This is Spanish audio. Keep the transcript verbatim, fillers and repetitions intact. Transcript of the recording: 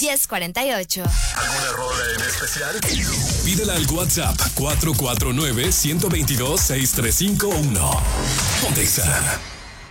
diez cuarenta y ocho. ¿Alguna rola en especial? Pídela al WhatsApp cuatro cuatro nueve, uno dos dos, seis tres cinco uno. Ponte Exa.